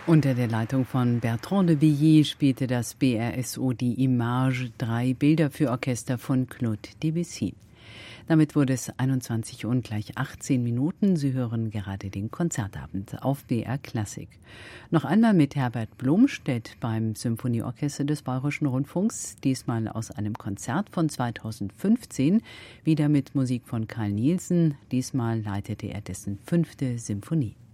Unter der Leitung von Bertrand de Billy spielte das BRSO die Image 3 Bilder für Orchester von Claude Debussy. Damit wurde es 21 und gleich 18 Minuten. Sie hören gerade den Konzertabend auf BR Klassik. Noch einmal mit Herbert Blomstedt beim Symphonieorchester des Bayerischen Rundfunks, diesmal aus einem Konzert von 2015, wieder mit Musik von Carl Nielsen. Diesmal leitete er dessen 5. Symphonie.